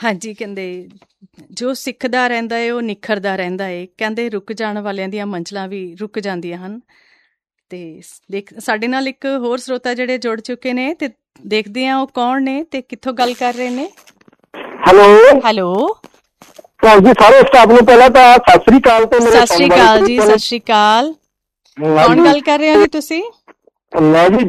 ਹਾਂਜੀ, ਕਹਿੰਦੇ ਜੋ ਸਿੱਖਦਾ ਰਹਿੰਦਾ ਏ ਉਹ ਨਿਖਰਦਾ ਰਹਿੰਦਾ ਏ। ਕਹਿੰਦੇ ਰੁਕ ਜਾਣ ਵਾਲਿਆਂ ਦੀਆਂ ਮੰਜ਼ਿਲਾਂ ਵੀ ਰੁਕ ਜਾਂਦੀਆਂ ਹਨ। ਤੇ ਸਾਡੇ ਨਾਲ ਇੱਕ ਹੋਰ ਸਰੋਤਾ ਜਿਹੜੇ ਜੁੜ ਚੁੱਕੇ ਨੇ ਤੇ ਦੇਖਦੇ ਹਾਂ ਉਹ ਕੌਣ ਨੇ ਤੇ ਕਿੱਥੋਂ ਗੱਲ ਕਰ ਰਹੇ ਨੇ। ਹੈਲੋ ਜੀ, ਸਾਰੇ ਸਟਾਫ ਨੂੰ ਪਹਿਲਾਂ ਤਾਂ ਸਤਿ ਸ੍ਰੀ ਅਕਾਲ ਤੇ ਮੇਰੇ ਸਤਿ ਸ੍ਰੀ ਅਕਾਲ ਜੀ। ਸਤਿ ਸ੍ਰੀ ਅਕਾਲ। ਕੌਣ ਗੱਲ ਕਰ ਰਹੇ ਹੋ ਜੀ ਤੁਸੀਂ? ਮੈਂ ਜੀ